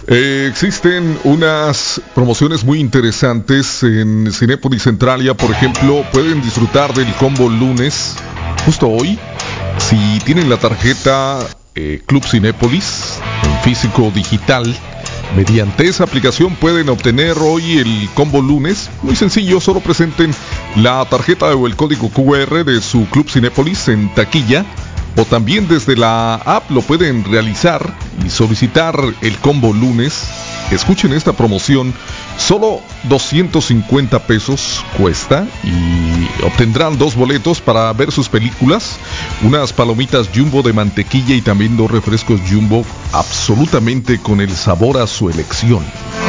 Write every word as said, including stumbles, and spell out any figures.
Eh, existen unas promociones muy interesantes en Cinépolis Centralia. Por ejemplo, pueden disfrutar del combo lunes justo hoy. Si tienen la tarjeta eh, Club Cinépolis en físico o digital, mediante esa aplicación pueden obtener hoy el combo lunes. Muy sencillo, solo presenten la tarjeta o el código Q R de su Club Cinépolis en taquilla, o también desde la app lo pueden realizar y solicitar el combo lunes. Escuchen esta promoción, solo doscientos cincuenta pesos cuesta y obtendrán dos boletos para ver sus películas, unas palomitas Jumbo de mantequilla y también dos refrescos Jumbo absolutamente con el sabor a su elección.